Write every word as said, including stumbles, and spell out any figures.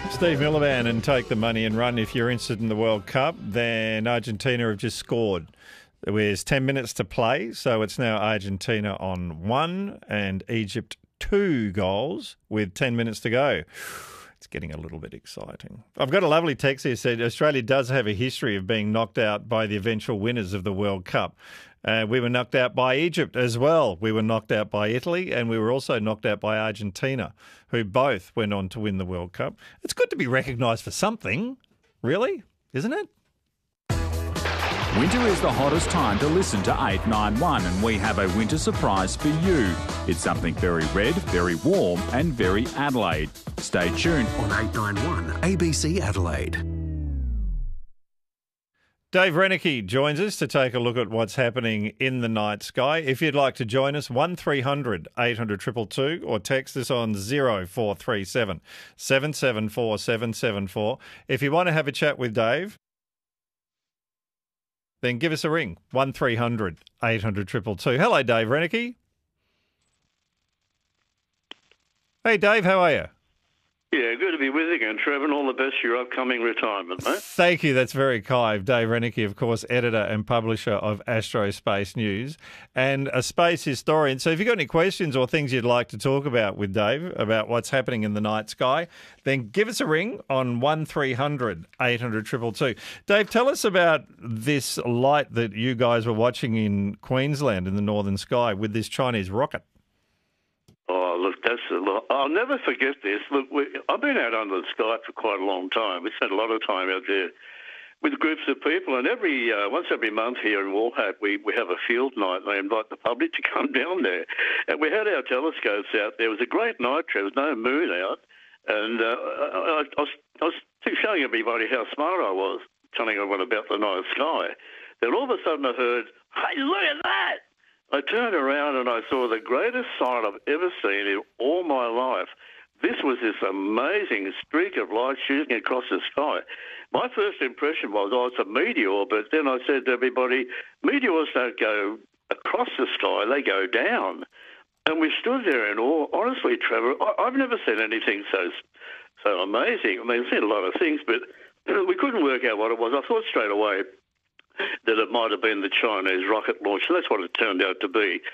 Steve Miliband and Take the Money and Run. If you're interested in the World Cup, then Argentina have just scored. There's ten minutes to play, so it's now Argentina on one and Egypt two goals with ten minutes to go. It's getting a little bit exciting. I've got a lovely text here that said Australia does have a history of being knocked out by the eventual winners of the World Cup. Uh, we were knocked out by Egypt as well. We were knocked out by Italy, and we were also knocked out by Argentina, who both went on to win the World Cup. It's good to be recognised for something, really, isn't it? Winter is the hottest time to listen to eight nine one, and we have a winter surprise for you. It's something very red, very warm and very Adelaide. Stay tuned on eight nine one A B C Adelaide. Dave Reneke joins us to take a look at what's happening in the night sky. If you'd like to join us, one three hundred eight hundred two two two or text us on zero four three seven seven seven four seven seven four. If you want to have a chat with Dave, then give us a ring, one three hundred eight hundred two two two. Hello, Dave Reneke. Hey, Dave, how are you? Yeah, good to be with you again, Trevor, and all the best for your upcoming retirement, mate. Thank you. That's very kind. Dave Reneke, of course, editor and publisher of Astrospace News and a space historian. So if you've got any questions or things you'd like to talk about with Dave about what's happening in the night sky, then give us a ring on one three hundred eight hundred two two two. Dave, tell us about this light that you guys were watching in Queensland in the northern sky with this Chinese rocket. Oh, look, that's a lot. I'll never forget this. Look, we, I've been out under the sky for quite a long time. We spent a lot of time out there with groups of people, and every uh, once every month here in Walhat, we, we have a field night, and they invite the public to come down there. And we had our telescopes out there. It was a great night. There was no moon out, and uh, I, I, was, I was showing everybody how smart I was, telling everyone about the night sky. Then all of a sudden I heard, "Hey, look at that!" I turned around and I saw the greatest sight I've ever seen in all my life. This was this amazing streak of light shooting across the sky. My first impression was, oh, it's a meteor, but then I said to everybody, meteors don't go across the sky, they go down. And we stood there in awe. Honestly, Trevor, I've never seen anything so so amazing. I mean, I've seen a lot of things, but we couldn't work out what it was. I thought straight away that it might have been the Chinese rocket launch. That's what it turned out to be.